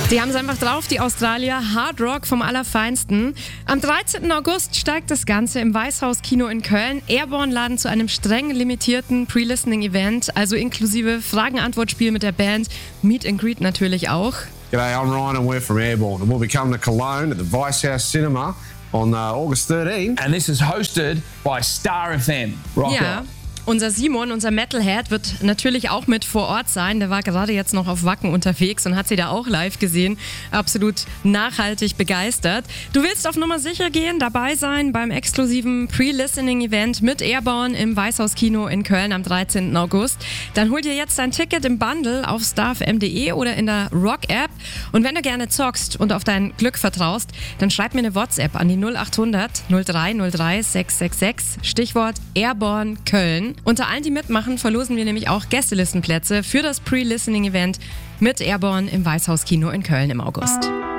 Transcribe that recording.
Die haben es einfach drauf, die Australier. Hard Rock vom Allerfeinsten. Am 13. August steigt das Ganze im Weißhaus-Kino in Köln. Airborne laden zu einem streng limitierten Pre-Listening-Event, also inklusive Fragen-Antwort-Spiel mit der Band. Meet and Greet natürlich auch. G'day, I'm Ryan and we're from Airborne and we'll be coming to Cologne at the Weisshaus Cinema on August 13. And this is hosted by Star FM. Rock Ja. on. Unser Simon, unser Metalhead, wird natürlich auch mit vor Ort sein. Der war gerade jetzt noch auf Wacken unterwegs und hat sie da auch live gesehen. Absolut nachhaltig begeistert. Du willst auf Nummer sicher gehen, dabei sein beim exklusiven Pre-Listening-Event mit Airborne im Weißhaus-Kino in Köln am 13. August. Dann hol dir jetzt dein Ticket im Bundle auf starfm.de oder in der Rock-App. Und wenn du gerne zockst und auf dein Glück vertraust, dann schreib mir eine WhatsApp an die 0800 0303 666, Stichwort Airborne Köln. Unter allen, die mitmachen, verlosen wir nämlich auch Gästelistenplätze für das Pre-Listening-Event mit Airborne im Weißhaus-Kino in Köln im August.